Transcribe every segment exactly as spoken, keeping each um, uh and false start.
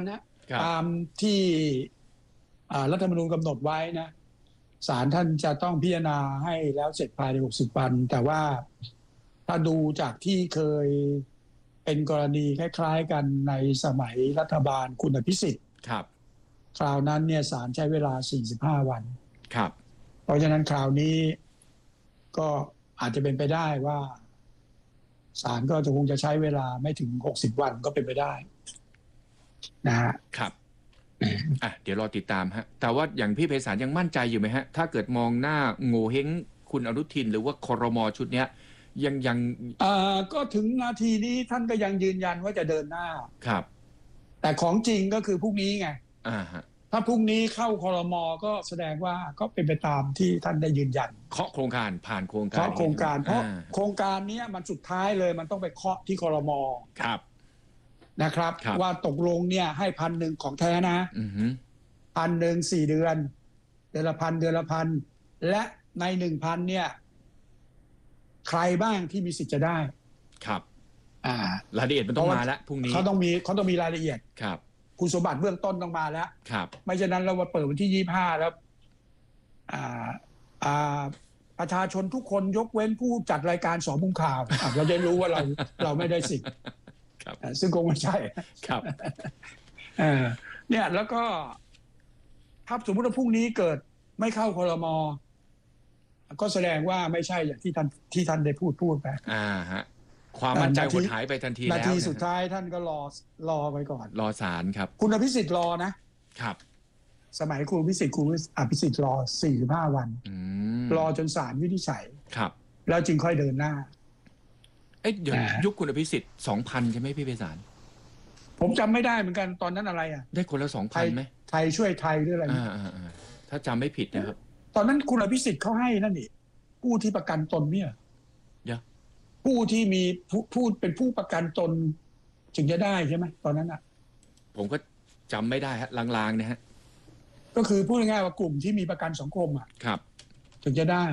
นะตามที่รัฐธรรมนูญกำหนดไว้นะศาลท่านจะต้องพิจารณาให้แล้วเสร็จภายในหกสิบวันแต่ว่าถ้าดูจากที่เคยเป็นกรณีคล้ายๆกันในสมัยรัฐบาลคุณอภิสิทธิ์ครับคราวนั้นเนี่ยศาลใช้เวลาสี่สิบห้าวันครับเพราะฉะนั้นคราวนี้ก็อาจจะเป็นไปได้ว่าศาลก็จะคงจะใช้เวลาไม่ถึงหกสิบวันก็เป็นไปได้นะฮะครับอ่ะเดี๋ยวรอติดตามฮะแต่ว่าอย่างพี่ไพศาลยังมั่นใจอยู่ไหมฮะถ้าเกิดมองหน้าโง่เฮงคุณอนุทินหรือว่าครม.ชุดเนี้ยยังยังอ่าก็ถึงนาทีนี้ท่านก็ยังยืนยันว่าจะเดินหน้าครับแต่ของจริงก็คือพรุ่งนี้ไงอ่าฮะถ้าพรุ่งนี้เข้าครม.ก็แสดงว่าก็เป็นไปตามที่ท่านได้ยืนยันเคาะโครงการผ่านโครงการเคาะโครงการเพราะโครงการนี้มันสุดท้ายเลยมันต้องไปเคาะที่ครม. ครับนะครับว่าตกลงเนี่ยให้พันหนึ่งของแท้นะพันหนึ่งสี่เดือนเดือนละพันเดือนละพันและในหนึ่งพันเนี่ยใครบ้างที่มีสิทธิ์จะได้ครับอ่ารายละเอียดมันต้องมาแล้วพรุ่งนี้เขาต้องมีเขาต้องมีรายละเอียดครับคุณสมบัติเบื้องต้นต้องมาแล้วครับไม่ฉะนั้นเรามาเปิดวันที่ยี่สิบห้าแล้วอ่าอ่าประชาชนทุกคนยกเว้นผู้จัดรายการสองมุมข่าวเราจะรู้ว่าเราเราไม่ได้สิทธิ์ซึ่งคงไม่ใช่ครับเนี่ยแล้วก็ถ้าสมมติว่าพรุ่งนี้เกิดไม่เข้าครม.ก็แสดงว่าไม่ใช่อย่างที่ท่านที่ท่านได้พูดพูดไปอ่าฮะความมั่นใจหดหายไปทันทีแล้วนาทีสุดท้ายท่านก็รอรอไปก่อนรอศาลครับคุณอภิสิทธิ์รอนะครับสมัยคุณอภิสิทธิ์คุณอภิสิทธิ์รอสี่สิบห้าวันรอจนศาลวินิจฉัยครับแล้วจึงค่อยเดินหน้าเอ๊ะเดี๋ยวยุคคุณอภิสิทธิ์สองพันใช่ไหมพี่ไพศาลผมจำไม่ได้เหมือนกันตอนนั้นอะไรอ่ะได้คนละสองพันไหมไทยช่วยไทยหรืออะไรอ่าอ่าอ่าถ้าจำไม่ผิดนะครับตอนนั้นคุณอภิสิทธิ์เขาให้นั่นนี่ผู้ที่ประกันตนเนี่ยเดี๋ยวผู้ที่มีผู้เป็นผู้ประกันตนถึงจะได้ใช่ไหมตอนนั้นอ่ะผมก็จำไม่ได้ฮะลางๆนะฮะก็คือพูดง่ายๆว่ากลุ่มที่มีประกันสังคมอ่ะครับถึงจะได้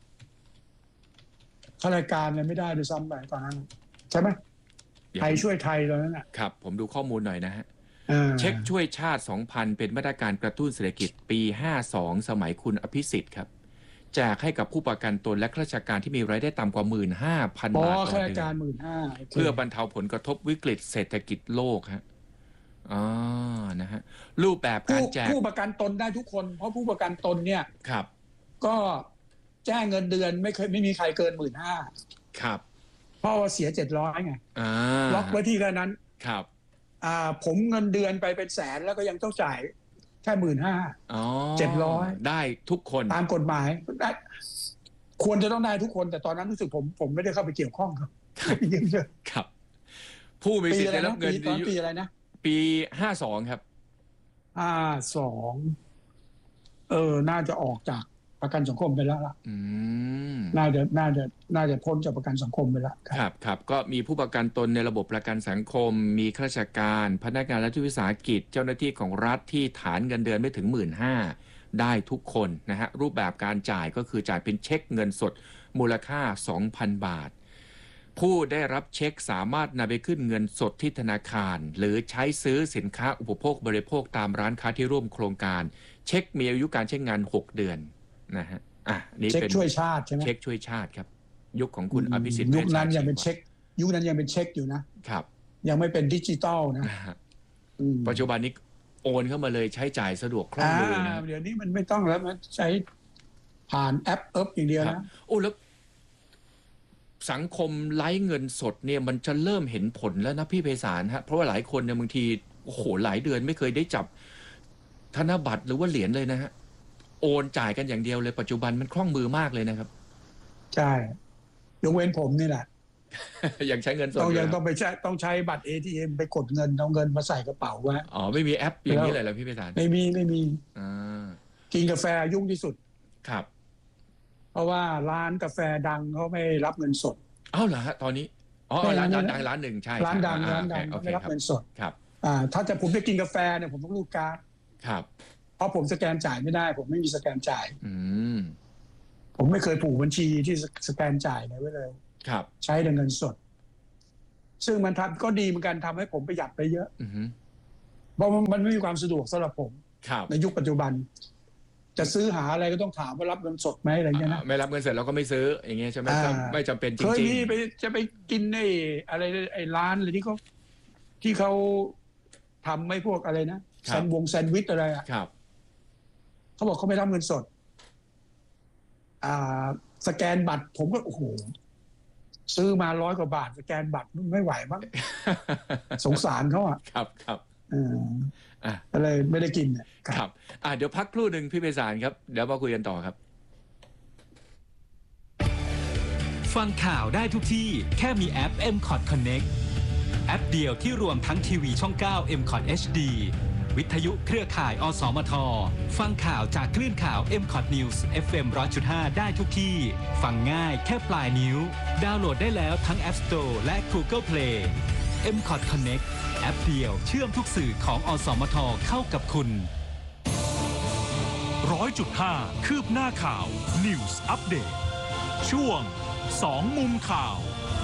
ข้ารายการเนี่ยไม่ได้ด้วยซ้ำไปตอนนั้นใช่ไหมไทยช่วยไทยตอนนั้นอ่ะครับผมดูข้อมูลหน่อยนะฮะเช็คช่วยชาติ สองพัน เป็นมาตรการกระตุ้นเศรษฐกิจปีห้าสองสมัยคุณอภิสิทธิ์ครับแจกให้กับผู้ประกันตนและข้าราชการที่มีรายได้ต่ำกว่า หนึ่งหมื่นห้าพัน บาทต่อเดือนข้าราชการ หนึ่งหมื่นห้าพันเพื่อบรรเทาผลกระทบวิกฤตเศรษฐกิจโลกฮะอ๋อนะฮะรูปแบบการแจกผู้ประกันตนได้ทุกคนเพราะผู้ประกันตนเนี่ยครับก็แจ้งเงินเดือนไม่เคยไม่มีใครเกิน หนึ่งหมื่นห้าพันครับเพราะว่าเสียเจ็ดร้อยไงล็อกไว้ที่แค่นั้นครับอ่าผมเงินเดือนไปเป็นแสนแล้วก็ยังต้องจ่ายแค่หมื่นห้าเจ็ดร้อยได้ทุกคนตามกฎหมายได้ควรจะต้องได้ทุกคนแต่ตอนนั้นรู้สึกผมผมไม่ได้เข้าไปเกี่ยวข้องครับเยอะครับผู้มีสิทธิ์ได้รับเงินตอนปีอะไรนะปีห้าสองครับห้าสองเออน่าจะออกจากประกันสังคมไปแล้วล่ะน่าจะน่าจะน่าจะพ้นจากประกันสังคมไปแล้วครับครับก็มีผู้ประกันตนในระบบประกันสังคมมีข้าราชการพนักงานรัฐวิสาหกิจเจ้าหน้าที่ของรัฐที่ฐานเงินเดือนไม่ถึง หนึ่งหมื่นห้าพัน ได้ทุกคนนะฮะรูปแบบการจ่ายก็คือจ่ายเป็นเช็คเงินสดมูลค่า สองพัน บาทผู้ได้รับเช็คสามารถนำไปขึ้นเงินสดที่ธนาคารหรือใช้ซื้อสินค้าอุปโภคบริโภคตามร้านค้าที่ร่วมโครงการเช็คมีอายุการใช้งานหกเดือนนะฮะอ่ะนี่เป็นเช็คช่วยชาติใช่ไหมเช็คช่วยชาติครับยุคของคุณอภิสิทธิ์ยุคนั้นยังเป็นเช็คยุคนั้นยังเป็นเช็คอยู่นะครับยังไม่เป็นดิจิตอลนะปัจจุบันนี้โอนเข้ามาเลยใช้จ่ายสะดวกคล่องมือนะเดี๋ยวนี้มันไม่ต้องแล้วมันใช้ผ่านแอปเอิบอย่างเดียวนะโอ้แล้วสังคมไร้เงินสดเนี่ยมันจะเริ่มเห็นผลแล้วนะพี่ไพศาลฮะเพราะว่าหลายคนเนี่ยบางทีโอ้โหหลายเดือนไม่เคยได้จับธนบัตรหรือว่าเหรียญเลยนะฮะโอนจ่ายกันอย่างเดียวเลยปัจจุบันมันคล่องมือมากเลยนะครับใช่ยกเว้นผมนี่แหละยังใช้เงินสดต้องยังต้องไปใช้ต้องใช้บัตร เอ ที เอ็ม ไปกดเงินเอาเงินมาใส่กระเป๋าไว้อ๋อไม่มีแอปอย่างนี้เลยเหรอพี่ไพศาลไม่มีไม่มีกินกาแฟยุ่งที่สุดครับเพราะว่าร้านกาแฟดังเขาไม่รับเงินสดอ้าวเหรอฮะตอนนี้อ๋อร้านดังร้านหนึ่งใช่ร้านดังร้านดังไม่รับเงินสดครับอ่าถ้าจะผมจะกินกาแฟเนี่ยผมต้องรูดการ์ดครับเพราะผมสแกนจ่ายไม่ได้ผมไม่มีสแกนจ่ายอืมผมไม่เคยผูกบัญชีที่สแกนจ่ายไว้เลยครับใช้แต่เงินสดซึ่งมันทำก็ดีเหมือนกันทำให้ผมประหยัดไปเยอะเพราะมันไม่มีความสะดวกสำหรับผมครับในยุคปัจจุบัน จะซื้อหาอะไรก็ต้องถามว่ารับเงินสดไหมอะไรเงี้ยนะไม่รับเงินสดเราก็ไม่ซื้ออย่างเงี้ยใช่ไหมอ่าก็ไม่จำเป็นจเคยริงมีไปจะไปกินไอ้อะไรไอ้ร้านอะไรที่เขาที่เขาทำไม่พวกอะไรนะแซนด์วงแซนด์วิชอะไรอ่ะๆครับเขาบอกเขาไม่รับเงินสด อ่า สแกนบัตรผมก็โอ้โหซื้อมาร้อยกว่าบาทสแกนบัตรไม่ไหวบ้าง สงสารเขาอ่ะครับครับเอออ่ะก็เลยไม่ได้กินเนี่ยครับอ่ะเดี๋ยวพักครู่หนึ่งพี่ไพศาลครับเดี๋ยวมาคุยกันต่อครับฟังข่าวได้ทุกที่แค่มีแอป เอ็ม คอท Connect แอปเดียวที่รวมทั้งทีวีช่อง เก้า เอ็ม คอท เอช ดี วิทยุเครือข่ายอสมทฟังข่าวจากคลื่นข่าว เอ็ม คอท News เอฟ เอ็ม หนึ่งร้อยจุดห้า ได้ทุกที่ ฟังง่ายแค่ปลายนิ้ว ดาวน์โหลดได้แล้วทั้ง App Store และ Google Play เอ็ม คอท Connect แอปเดียวเชื่อมทุกสื่อของอสมทเข้ากับคุณร้อยจุดห้า คืบหน้าข่าว News Update ช่วงสองมุมข่าว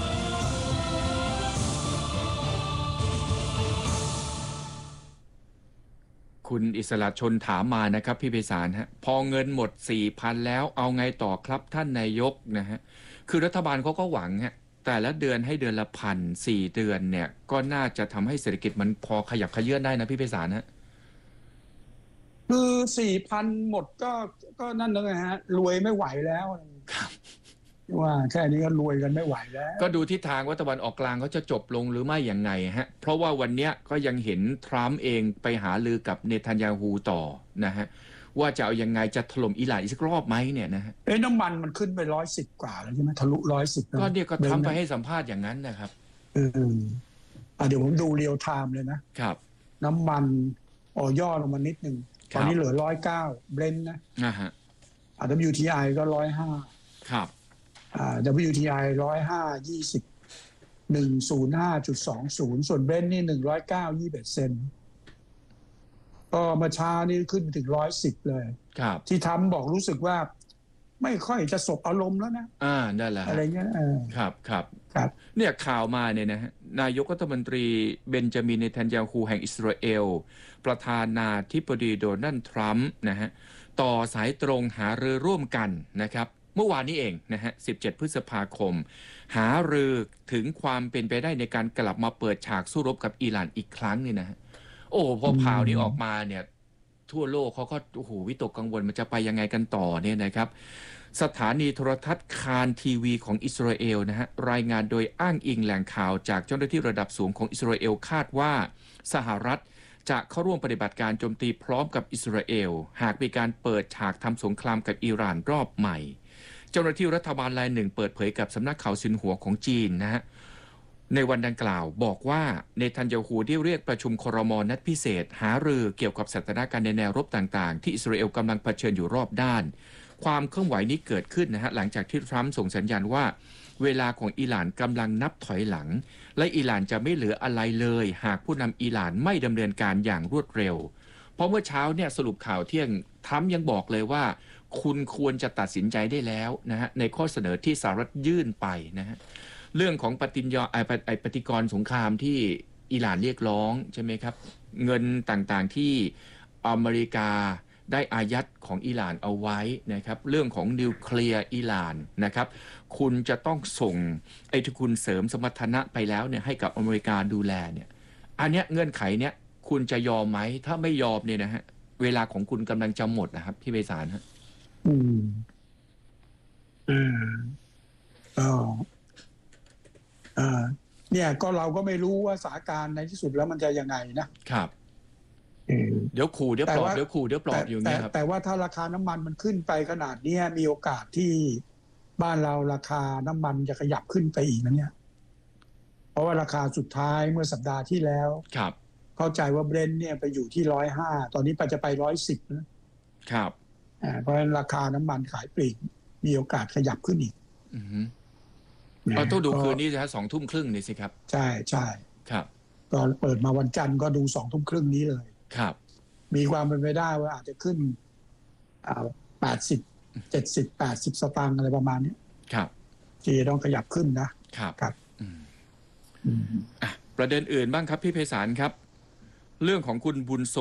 คุณอิสระชนถามมานะครับพี่ไพศาลฮะพอเงินหมด สี่พัน แล้วเอาไงต่อครับท่านนายกนะฮะคือรัฐบาลเขาก็หวังฮะแต่ละเดือนให้เดือนละพันสี่เดือนเนี่ยก็น่าจะทำให้เศรษฐกิจมันพอขยับเขยื้อนได้นะพี่ไพศาลฮะคือสี่พันหมดก็ก็นั่นแล้วไงฮะ รวยไม่ไหวแล้วว่าแค่นี้ก็รวยกันไม่ไหวแล้วก็ดูทิศทางว่าตะวันออกกลางเขาจะจบลงหรือไม่อย่างไงฮะเพราะว่าวันเนี้ยก็ยังเห็นทรัมป์เองไปหาลือกับเนทันยาฮูต่อนะฮะว่าจะเอายังไงจะถล่มอิหร่านอีกสักรอบไหมเนี่ยนะฮะเอ้น้ำมันมันขึ้นไปร้อยสิบกว่าแล้วใช่ไหมทะลุร้อยสิบก็เนี่ยก็ทำไปให้สัมภาษณ์อย่างนั้นนะครับเอออ่ะเดี๋ยวผมดูเรียลไทม์เลยนะครับน้ำมันอ่อย่อลงมานิดหนึ่งตอนนี้เหลือร้อยเก้าเบรนท์นะนะฮะอ่า ดับเบิลยู ที ไอ ก็ร้อยห้าครับอ่า ดับเบิลยู ที ไอ ร้อยห้ายี่สิบหนึ่งศูนย์ห้าจุดสองศูนย์ส่วนเบรนท์นี่หนึ่งร้อยเก้ายี่สิบเอ็ดเซนต์ก็เมื่อเช้านี่ขึ้นไปถึงร้อยสิบเลยครับที่ทำบอกรู้สึกว่า ไม่ค่อยจะสบอารมณ์แล้วนะอ่านั่นแหละฮะอะไรเงี้ยเออครับครับครับเนี่ยข่าวมาเนี่ยนะฮะนายกรัฐมนตรีเบนจามินเนทันยาฮูแห่งอิสราเอลประธานาธิบดีโดนัลด์ทรัมป์นะฮะต่อสายตรงหารือร่วมกันนะครับเมื่อวานนี้เองนะฮะสิบเจ็ดพฤษภาคม หารือถึงความเป็นไปได้ในการกลับมาเปิดฉากสู้รบกับอิหร่านอีกครั้งนี่นะฮะโอ้พอข่าวนี้ออกมาเนี่ยทั่วโลกเขาก็โอ้โหวิตกกังวลมันจะไปยังไงกันต่อเนี่ยนะครับสถานีโทรทัศน์คานทีวีของอิสราเอลนะฮะรายงานโดยอ้างอิงแหล่งข่าวจากเจ้าหน้าที่ระดับสูงของอิสราเอลคาดว่าสหรัฐจะเข้าร่วมปฏิบัติการโจมตีพร้อมกับอิสราเอลหากมีการเปิดฉากทำสงครามกับอิหร่านรอบใหม่เจ้าหน้าที่รัฐบาลรายหนึ่งเปิดเผยกับสำนักข่าวซินหัวของจีนนะฮะในวันดังกล่าวบอกว่าเนทันยาฮูได้เรียกประชุมครม.นัดพิเศษหารือเกี่ยวกับสถานการณ์ในแนวรบต่างๆที่อิสราเอลกำลังเผชิญอยู่รอบด้านความเคลื่อนไหวนี้เกิดขึ้นนะฮะหลังจากที่ทรัมป์ส่งสัญญาณว่าเวลาของอิหร่านกำลังนับถอยหลังและอิหร่านจะไม่เหลืออะไรเลยหากผู้นำอิหร่านไม่ดำเนินการอย่างรวดเร็วเพราะเมื่อเช้าเนี่ยสรุปข่าวเที่ยงทรัมป์ยังบอกเลยว่าคุณควรจะตัดสินใจได้แล้วนะฮะในข้อเสนอที่สหรัฐยื่นไปนะฮะเรื่องของปฏิญญาไอ้ปฏิกรณ์สงครามที่อิหร่านเรียกร้องใช่ไหมครับเงินต่างๆที่อเมริกาได้อายัดของอิหร่านเอาไว้นะครับเรื่องของนิวเคลียร์อิหร่านนะครับคุณจะต้องส่งไอ้ที่คุณเสริมสมรรถนะไปแล้วเนี่ยให้กับอเมริกาดูแลเนี่ยอันเนี้ยเงื่อนไขเนี้ยคุณจะยอมไหมถ้าไม่ยอมเนี่ยนะฮะเวลาของคุณกำลังจะหมดนะครับพี่ไพศาลฮะอืมอืมก็เอ่อเนี่ยก็เราก็ไม่รู้ว่าสถานการณ์ในที่สุดแล้วมันจะยังไงนะครับเดี๋ยวขู่เดี๋ยวปลอบเดี๋ยวขู่เดี๋ยวปลอบอยู่เงี้ยครับแต่ว่าถ้าราคาน้ำมันมันขึ้นไปขนาดนี้มีโอกาสที่บ้านเราราคาน้ำมันจะขยับขึ้นไปอีกนะเนี่ยเพราะว่าราคาสุดท้ายเมื่อสัปดาห์ที่แล้วครับเข้าใจว่าเบรนท์เนี่ยไปอยู่ที่ร้อยห้าตอนนี้ไปจะไปร้อยสิบนะครับอ่าเพราะฉะนั้นราคาน้ำมันขายปลีกมีโอกาสขยับขึ้นอีกอือฮึเราต้องดูคืนนี้นะฮะสองทุ่มครึ่งนี่สิครับใช่ใช่ครับก็เปิดมาวันจันทร์ก็ดูสองทุ่มครึ่งนี้เลยครับมีความเป็นไปได้ว่าอาจจะขึ้นอ่าแปดสิบเจ็ดสิบแปดสิบสตางค์อะไรประมาณนี้ครับที่ต้องขยับขึ้นนะครับครับอืมอ่ะประเด็นอื่นบ้างครับพี่ไพศาลครับเรื่องของคุณบุญทรง